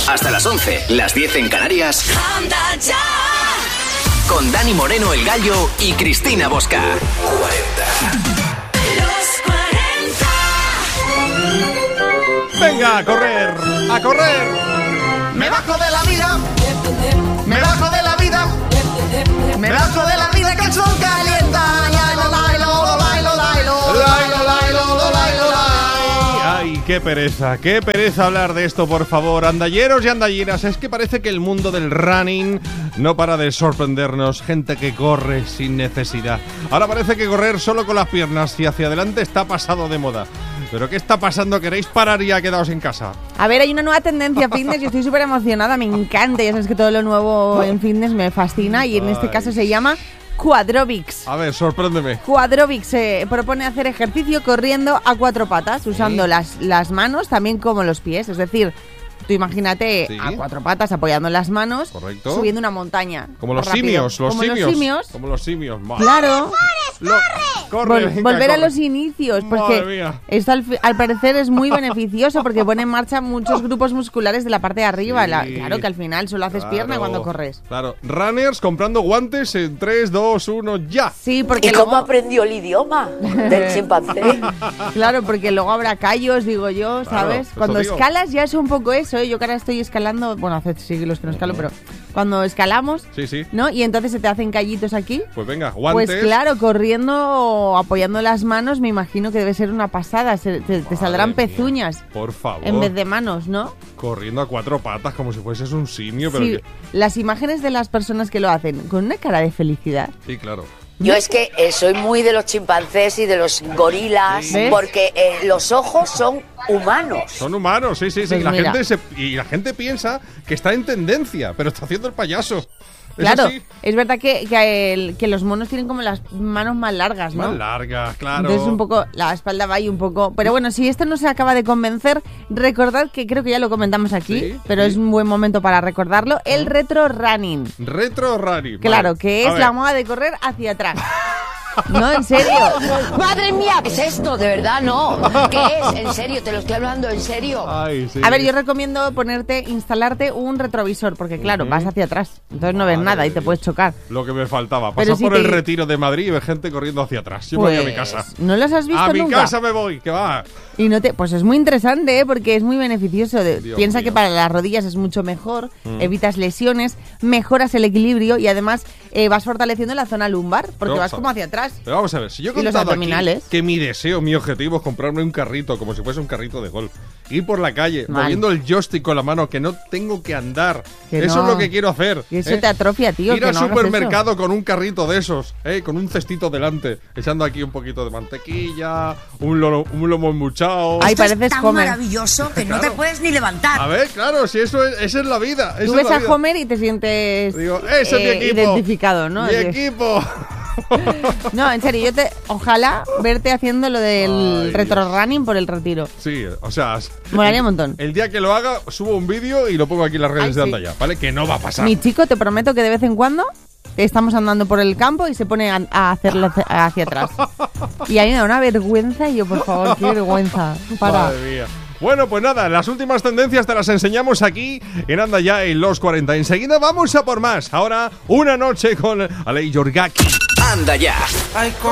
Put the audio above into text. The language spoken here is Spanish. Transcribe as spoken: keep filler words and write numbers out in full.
Hasta las once, las diez en Canarias. Anda ya. Con Dani Moreno, el Gallo, y Cristina Bosca. cuarenta. Venga, a correr, a correr. Me bajo de la vida, me bajo de la vida, me bajo de la vida que el sol calienta. Lailo, lailo, lailo, lailo, lailo, lailo, lailo. Ay, qué pereza, qué pereza hablar de esto, por favor. Andalleros y andalleras, es que parece que el mundo del running no para de sorprendernos. Gente que corre sin necesidad. Ahora parece que correr solo con las piernas y hacia adelante está pasado de moda. ¿Pero qué está pasando? ¿Queréis parar y ya quedaos en casa? A ver, hay una nueva tendencia fitness y estoy súper emocionada, me encanta. Ya sabes que todo lo nuevo en fitness me fascina y en Ay. este caso se llama Quadrobics. A ver, sorpréndeme. Quadrobics se propone hacer ejercicio corriendo a cuatro patas, usando Sí. las, las manos también como los pies. Es decir, tú imagínate Sí. a cuatro patas apoyando las manos, Correcto. subiendo una montaña. Como los rápido. simios, los como simios. los simios. Como los simios. Madre. Claro. Lo- corre, Vol- venga, volver a corre. los inicios, Madre porque mía. esto al, fi- al parecer es muy beneficioso porque pone en marcha muchos grupos musculares de la parte de arriba. Sí. La- claro que al final solo haces Claro, pierna cuando corres. Claro, runners comprando guantes en tres, dos, uno, ya. Sí, porque ¿Y cómo luego, aprendió el idioma del chimpancé? claro, porque luego habrá callos, digo yo, Claro, ¿sabes? eso Cuando digo. escalas ya es un poco eso, ¿eh? Yo que ahora estoy escalando, bueno, hace siglos que no escalo, pero cuando escalamos, Sí, sí. ¿no? Y entonces se te hacen callitos aquí. Pues venga, guantes. Pues claro, corriendo, apoyando las manos, me imagino que debe ser una pasada. Se- te, te saldrán Madre mía, pezuñas Por favor. en vez de manos, ¿no? Corriendo a cuatro patas como si fueses un simio, pero Sí, que- las imágenes de las personas que lo hacen con una cara de felicidad. sí, claro. Yo es que eh, soy muy de los chimpancés y de los gorilas, ¿Ves? porque eh, los ojos son humanos. Son humanos, sí, sí, sí. Pues y, la mira. gente se- y la gente piensa que está en tendencia, pero está haciendo el payaso. ¿Es Claro, así? es verdad que, que, el- que los monos tienen como las manos más largas, ¿no? Más larga, claro. Entonces un poco, la espalda va ahí un poco... Pero bueno, si esto no se acaba de convencer, recordad que creo que ya lo comentamos aquí, Sí, pero sí. es un buen momento para recordarlo, el retro running. Retro running. Claro, vale. que A es ver. la moda de correr hacia atrás. No, en serio. Madre mía, ¿qué es esto? De verdad, no. ¿Qué es? En serio, te lo estoy hablando en serio. Ay, sí. A ver, yo recomiendo ponerte, instalarte un retrovisor, porque claro, vas hacia atrás, entonces no ves Madre nada y de te Dios. puedes chocar. Lo que me faltaba. Pero Pasar si por te- el retiro de Madrid y ver gente corriendo hacia atrás. Yo me voy a mi casa. ¿No los has visto A mi nunca? casa me voy, que va. Y no te, pues es muy interesante, ¿eh? Porque es muy beneficioso. De- Dios piensa mío. que para las rodillas es mucho mejor, Mm. evitas lesiones, mejoras el equilibrio y además eh, vas fortaleciendo la zona lumbar, porque Pero vas vamos a como ver. hacia atrás. Pero vamos a ver, si yo he Y los contado aquí abdominales. que mi deseo, mi objetivo es comprarme un carrito, como si fuese un carrito de golf, ir por la calle, Mal. moviendo el joystick con la mano, que no tengo que andar. Que eso no. es lo que quiero hacer. Y eso ¿eh? te atrofia, tío. Ir que al no hagas supermercado con un carrito de esos, ¿eh? Con un cestito delante, echando aquí un poquito de mantequilla, un lomo, un lomo embuchado. Ay, Esto es pareces tan Homer. maravilloso que no Claro. te puedes ni levantar. A ver, claro, si eso es, esa es la vida. eso. esa Tú es ves la a vida. Homer y te sientes Digo, ese eh, es mi equipo. identificado, ¿no? Mi Es de- equipo. No, en serio, yo te, ojalá verte haciendo lo del Ay, retro Dios. running por el retiro. Sí, o sea, Molaría un montón. el día que lo haga, subo un vídeo y lo pongo aquí en las redes Ay, de sí. Andaya, ¿vale? Que no va a pasar. Mi chico, te prometo que de vez en cuando estamos andando por el campo y se pone a, a hacerlo hacia- hacia atrás. Y a mí me da una vergüenza y yo, por favor, qué vergüenza. Para. Madre mía. Bueno, pues nada, las últimas tendencias te las enseñamos aquí en Anda Ya en los cuarenta. Enseguida vamos a por más. Ahora, una noche con Alei Yorgaki. Anda Ya.